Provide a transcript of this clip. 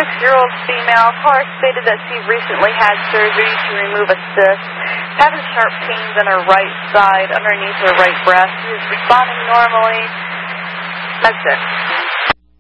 36-year-old female. Caller stated that she recently had surgery to remove a cyst, having sharp pains on her right side underneath her right breast. She is responding normally. That's it.